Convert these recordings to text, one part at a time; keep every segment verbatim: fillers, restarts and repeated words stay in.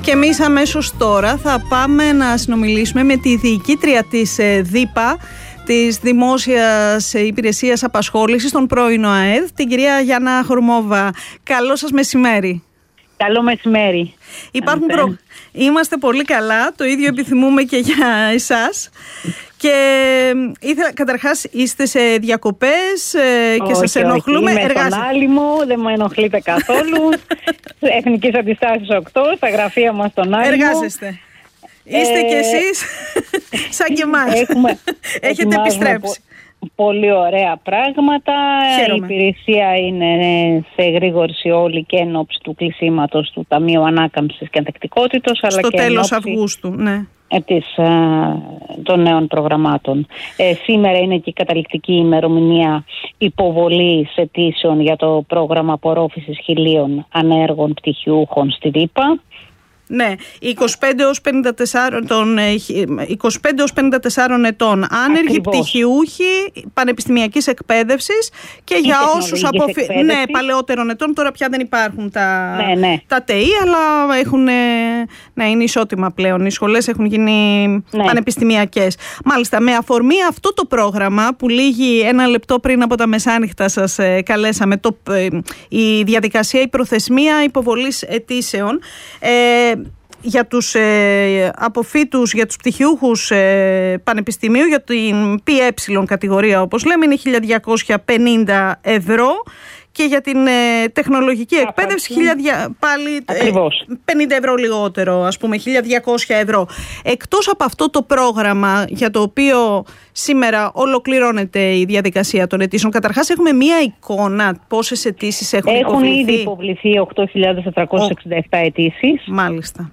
Και εμείς αμέσως τώρα θα πάμε να συνομιλήσουμε με τη διοικήτρια της ΔΥΠΑ, της Δημόσιας Υπηρεσίας Απασχόλησης, των πρώην ΟΑΕΔ, την κυρία Γιάννα Χορμόβα. Καλό σας μεσημέρι. Καλό μεσημέρι. Υπάρχουν προ... Είμαστε πολύ καλά, το ίδιο επιθυμούμε και για εσάς. Και ήθελα, καταρχάς, είστε σε διακοπές ε, και όχι, σας ενοχλούμε. Όχι, είμαι Εργάζε... στον Άλυμο, δεν με ενοχλείτε καθόλου. Εθνικής Αντιστάσης οκτώ, στα γραφεία μας στον Άλυμο. Εργάζεστε. Είστε ε... κι εσείς σαν και εμάς. Έχουμε, Έχετε επιστρέψει. Πολύ ωραία πράγματα. Χαίρομαι. Η υπηρεσία είναι σε εγρήγορση όλη και εν ώψη του κλεισίματος του Ταμείου Ανάκαμψης και Ανθεκτικότητος, αλλά στο και τέλος εν ώψη Αυγούστου, ναι. Της, α, των νέων προγραμμάτων. Ε, σήμερα είναι και η καταληκτική ημερομηνία υποβολής αιτήσεων για το πρόγραμμα απορρόφησης χιλίων ανέργων πτυχιούχων στη ΔΥΠΑ. Ναι, είκοσι πέντε έως πενήντα τέσσερα, των, είκοσι πέντε έως πενήντα τέσσερα ετών άνεργοι, ακριβώς, πτυχιούχοι πανεπιστημιακής εκπαίδευσης και ή για όσους αποφυ... ναι, παλαιότερων ετών, τώρα πια δεν υπάρχουν τα, ναι, ναι. τα ΤΕΙ, αλλά έχουν, ναι, είναι ισότιμα πλέον, οι σχολές έχουν γίνει, ναι, πανεπιστημιακές. Μάλιστα, με αφορμή αυτό το πρόγραμμα που λήγει ένα λεπτό πριν από τα μεσάνυχτα σας ε, καλέσαμε, το, ε, η διαδικασία, η προθεσμία υποβολής αιτήσεων, ε, για τους ε, αποφύτους, για τους πτυχιούχους ε, πανεπιστημίου, για την ΠΕ κατηγορία όπως λέμε, είναι χίλια διακόσια πενήντα ευρώ, και για την ε, τεχνολογική εκπαίδευση χίλια, πάλι ε, πενήντα ευρώ λιγότερο, ας πούμε, χίλια διακόσια ευρώ. Εκτός από αυτό το πρόγραμμα για το οποίο σήμερα ολοκληρώνεται η διαδικασία των αιτήσεων, καταρχάς έχουμε μία εικόνα πόσες αιτήσεις έχουν, έχουν υποβληθεί. Έχουν ήδη υποβληθεί οκτώ χιλιάδες τετρακόσιες εξήντα επτά αιτήσεις. Μάλιστα.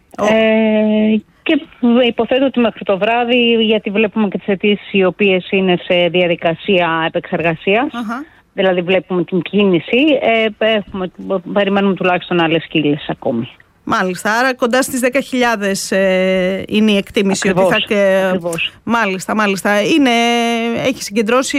Ε, και υποθέτω ότι μέχρι το βράδυ, γιατί βλέπουμε και τις αιτήσεις οι οποίες είναι σε διαδικασία επεξεργασίας, uh-huh. δηλαδή βλέπουμε την κίνηση, ε, έχουμε, περιμένουμε τουλάχιστον άλλες κύλες ακόμη. Μάλιστα, άρα κοντά στις δέκα χιλιάδες ε, είναι η εκτίμηση. Ακριβώς, ότι θα... ακριβώς. Μάλιστα, μάλιστα. Είναι, έχει συγκεντρώσει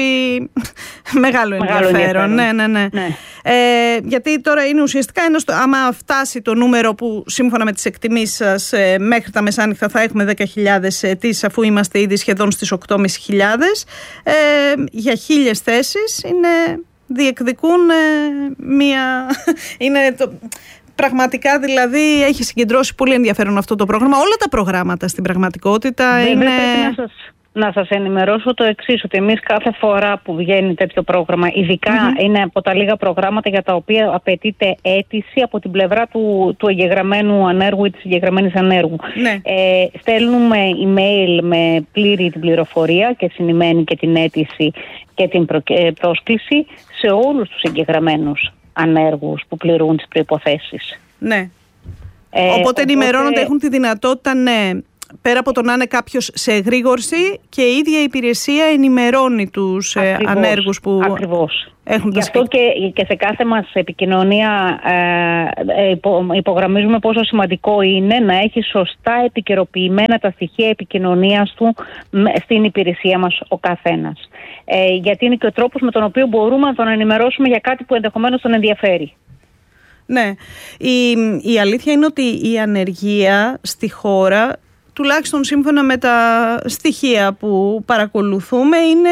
μεγάλο, μεγάλο ενδιαφέρον. ενδιαφέρον. Ναι, ναι, ναι. ναι. Ε, γιατί τώρα είναι ουσιαστικά, ένας, άμα φτάσει το νούμερο που σύμφωνα με τις εκτιμήσεις σας ε, μέχρι τα μεσάνυχτα θα έχουμε δέκα χιλιάδες αιτήσεις, αφού είμαστε ήδη σχεδόν στις οκτώ χιλιάδες πεντακόσιες, ε, για χίλιες θέσεις είναι, διεκδικούν ε, μία... είναι το... Πραγματικά, δηλαδή, έχει συγκεντρώσει πολύ ενδιαφέρον αυτό το πρόγραμμα. Όλα τα προγράμματα στην πραγματικότητα Βέβαια, είναι... πρέπει να σας, να σας ενημερώσω το εξής, ότι εμείς κάθε φορά που βγαίνει τέτοιο πρόγραμμα, ειδικά mm-hmm. είναι από τα λίγα προγράμματα για τα οποία απαιτείται αίτηση από την πλευρά του, του εγγεγραμμένου ανέργου ή της εγγεγραμμένης ανέργου. Ναι. Ε, στέλνουμε email με πλήρη την πληροφορία και συνημαίνει και την αίτηση και την προ, ε, πρόσκληση σε όλους τους εγγεγραμμένους ανέργους που πληρούν τις προϋποθέσεις. Ναι. Ε, οπότε, οπότε ενημερώνονται, έχουν τη δυνατότητα, ναι, πέρα από το να είναι κάποιος σε εγρήγορση, και η ίδια η υπηρεσία ενημερώνει τους ακριβώς, ανέργους που ακριβώς. έχουν τα Γι' αυτό και, και σε κάθε μας επικοινωνία ε, υπο, υπογραμμίζουμε πόσο σημαντικό είναι να έχει σωστά επικαιροποιημένα τα στοιχεία επικοινωνίας του στην υπηρεσία μας ο καθένας. Ε, γιατί είναι και ο τρόπος με τον οποίο μπορούμε να τον ενημερώσουμε για κάτι που ενδεχομένως τον ενδιαφέρει. Ναι. Η, η αλήθεια είναι ότι η ανεργία στη χώρα, τουλάχιστον σύμφωνα με τα στοιχεία που παρακολουθούμε, είναι,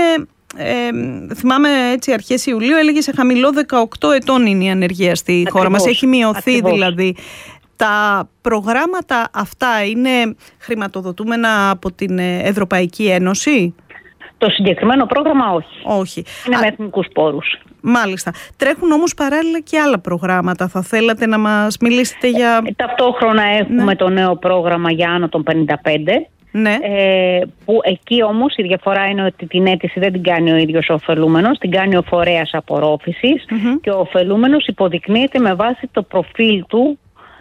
ε, θυμάμαι έτσι αρχές Ιουλίου έλεγε σε χαμηλό δεκαοκτώ ετών είναι η ανεργία στη ακριβώς, χώρα μας. Έχει μειωθεί ακριβώς. Δηλαδή. Τα προγράμματα αυτά είναι χρηματοδοτούμενα από την Ευρωπαϊκή Ένωση? Το συγκεκριμένο πρόγραμμα όχι. Όχι. Είναι Α, με εθνικούς πόρους. Μάλιστα. Τρέχουν όμως παράλληλα και άλλα προγράμματα. Θα θέλατε να μας μιλήσετε για... Ε, ταυτόχρονα έχουμε ναι. το νέο πρόγραμμα για άνω των πενήντα πέντε. Ναι. Ε, που εκεί όμως η διαφορά είναι ότι την αίτηση δεν την κάνει ο ίδιος ο ωφελούμενος, την κάνει ο φορέας απορρόφησης mm-hmm. και ο ωφελούμενος υποδεικνύεται με βάση το προφίλ του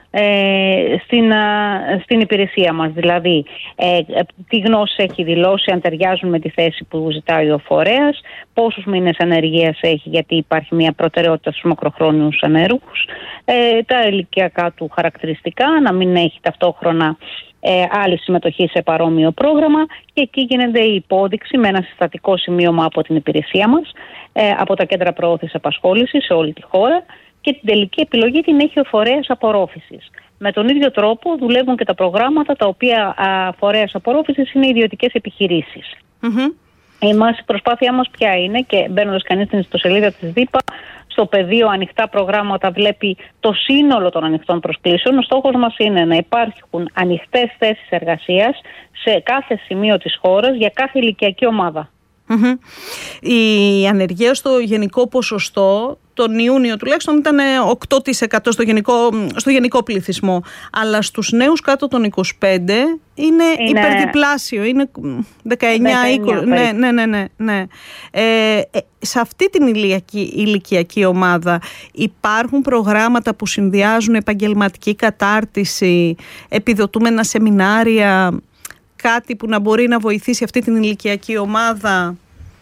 Ε, στην, α, στην υπηρεσία μας. Δηλαδή, ε, τι γνώσεις έχει δηλώσει, αν ταιριάζουν με τη θέση που ζητάει ο φορέας, πόσους μήνες ανεργίας έχει, γιατί υπάρχει μια προτεραιότητα στους μακροχρόνιους ανέργους, ε, τα ηλικιακά του χαρακτηριστικά, να μην έχει ταυτόχρονα ε, άλλη συμμετοχή σε παρόμοιο πρόγραμμα, και εκεί γίνεται η υπόδειξη με ένα συστατικό σημείωμα από την υπηρεσία μας, ε, από τα κέντρα προώθησης απασχόλησης σε όλη τη χώρα, και την τελική επιλογή την έχει ο φορέας απορρόφησης. Με τον ίδιο τρόπο δουλεύουν και τα προγράμματα τα οποία α, φορέας απορρόφησης είναι ιδιωτικές επιχειρήσεις. Mm-hmm. Εμάς η προσπάθειά μας ποια είναι, και μπαίνοντας κανείς στην ιστοσελίδα της ΔΥΠΑ, στο πεδίο ανοιχτά προγράμματα βλέπει το σύνολο των ανοιχτών προσκλήσεων. Ο στόχος μας είναι να υπάρχουν ανοιχτές θέσεις εργασίας σε κάθε σημείο της χώρας για κάθε ηλικιακή ομάδα. Mm-hmm. Η ανεργία στο γενικό ποσοστό τον Ιούνιο τουλάχιστον ήταν οκτώ τοις εκατό στο γενικό, στο γενικό πληθυσμό, αλλά στους νέους κάτω των είκοσι πέντε είναι, είναι... υπερδιπλάσιο, είναι δεκαεννιά είκοσι. Ναι, ναι, ναι, ναι, ναι. Ε, ε, σε αυτή την ηλικιακή, ηλικιακή ομάδα υπάρχουν προγράμματα που συνδυάζουν επαγγελματική κατάρτιση, επιδοτούμενα σεμινάρια, κάτι που να μπορεί να βοηθήσει αυτή την ηλικιακή ομάδα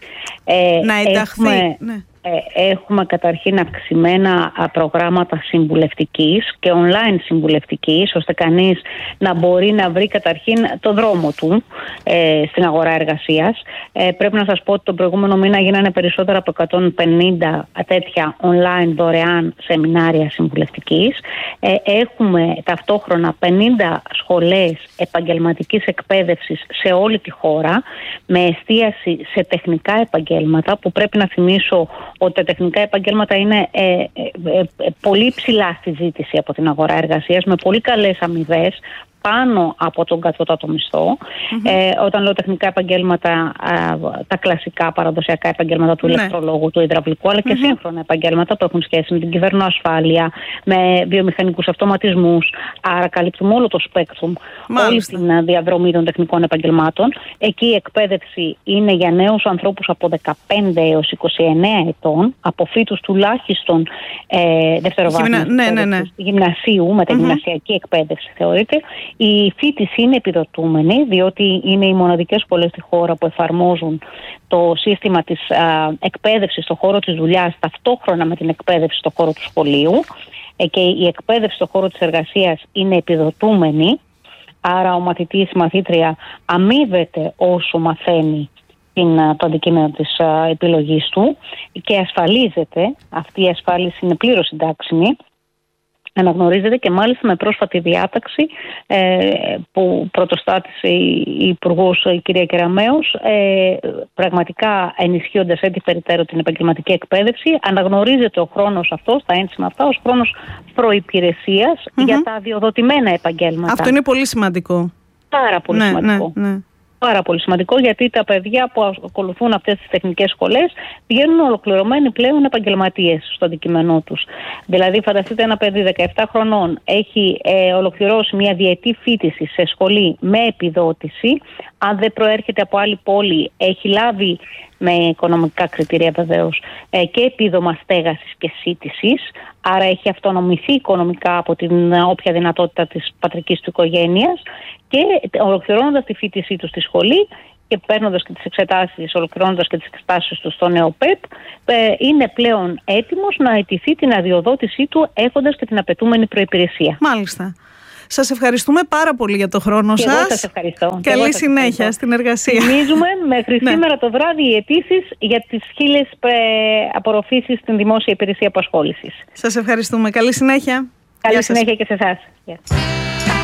ε, να ενταχθεί? Έχουμε... Ναι. Έχουμε καταρχήν αυξημένα προγράμματα συμβουλευτικής και online συμβουλευτικής, ώστε κανείς να μπορεί να βρει καταρχήν το δρόμο του ε, στην αγορά εργασίας. Ε, πρέπει να σας πω ότι τον προηγούμενο μήνα γίνανε περισσότερα από εκατόν πενήντα τέτοια online δωρεάν σεμινάρια συμβουλευτικής. Ε, έχουμε ταυτόχρονα πενήντα σχολές επαγγελματικής εκπαίδευσης σε όλη τη χώρα, με εστίαση σε τεχνικά επαγγέλματα, που πρέπει να θυμίσω ότι τα τεχνικά επαγγέλματα είναι ε, ε, ε, πολύ ψηλά στη ζήτηση από την αγορά εργασίας, με πολύ καλές αμοιβές, πάνω από τον κατώτατο μισθό. Mm-hmm. Ε, όταν λέω τεχνικά επαγγέλματα, α, τα κλασικά παραδοσιακά επαγγέλματα του ναι. ηλεκτρολόγου, του υδραυλικού, αλλά και mm-hmm. σύγχρονα επαγγέλματα που έχουν σχέση με την κυβερνοασφάλεια, με βιομηχανικούς αυτοματισμούς. Άρα καλύπτουμε όλο το σπέκτρουμ, όλη την διαδρομή των τεχνικών επαγγελμάτων. Εκεί η εκπαίδευση είναι για νέους ανθρώπους από δεκαπέντε έως είκοσι εννέα ετών, από φοιτούς τουλάχιστον ε, δευτεροβάθμιας ναι, ναι, ναι. γυμνασίου, με τα mm-hmm. γυμνασιακή εκπαίδευση θεωρείται. Η φοιτηση είναι επιδοτούμενη, διότι είναι οι μοναδικές σχολές στη χώρα που εφαρμόζουν το σύστημα της α, εκπαίδευσης στον χώρο της δουλειάς ταυτόχρονα με την εκπαίδευση στον χώρο του σχολείου, ε, και η εκπαίδευση στον χώρο της εργασίας είναι επιδοτούμενη. Άρα ο μαθητής, η μαθήτρια αμείβεται όσο μαθαίνει την, το αντικείμενο της α, επιλογής του και ασφαλίζεται. Αυτή η ασφάλιση είναι πλήρως συντάξιμη. Αναγνωρίζεται και μάλιστα με πρόσφατη διάταξη ε, που πρωτοστάτησε η Υπουργός, η κυρία Κεραμέως, ε, πραγματικά ενισχύοντας έτσι περιττέρω την επαγγελματική εκπαίδευση. Αναγνωρίζεται ο χρόνος αυτός, τα ένσημα αυτά, ως χρόνος προϋπηρεσίας mm-hmm. για τα αδειοδοτημένα επαγγέλματα. Αυτό είναι πολύ σημαντικό. Πάρα πολύ ναι, σημαντικό. Ναι, ναι. Πάρα πολύ σημαντικό, γιατί τα παιδιά που ακολουθούν αυτές τις τεχνικές σχολές πηγαίνουν ολοκληρωμένοι πλέον επαγγελματίες στο αντικείμενό τους. Δηλαδή, φανταστείτε ένα παιδί δεκαεπτά χρονών έχει ε, ολοκληρώσει μια διετή φοιτηση σε σχολή με επιδότηση. Αν δεν προέρχεται από άλλη πόλη, έχει λάβει με οικονομικά κριτήρια βεβαίως ε, και επίδομα στέγασης και σύντησης. Άρα έχει αυτονομηθεί οικονομικά από την όποια δυνατότητα της πατρικής του οικογένειας, και ολοκληρώνοντας τη φοιτησή του στη σχολή και παίρνοντας και τις εξετάσεις, ολοκληρώνοντας και τις εξετάσεις του στο ΝΕΟΠΕΠ, ε, είναι πλέον έτοιμος να αιτηθεί την αδειοδότησή του, έχοντας και την απαιτούμενη προϋπηρεσία. Μάλιστα. Σας ευχαριστούμε πάρα πολύ για το χρόνο και σας. Εγώ σας ευχαριστώ. Καλή σας συνέχεια ευχαριστώ. στην εργασία. Θυμίζουμε μέχρι ναι. σήμερα το βράδυ οι αιτήσεις για τις χίλιες απορροφήσεις στην δημόσια υπηρεσία απασχόλησης. Σας ευχαριστούμε. Καλή συνέχεια. Καλή συνέχεια και σε εσάς.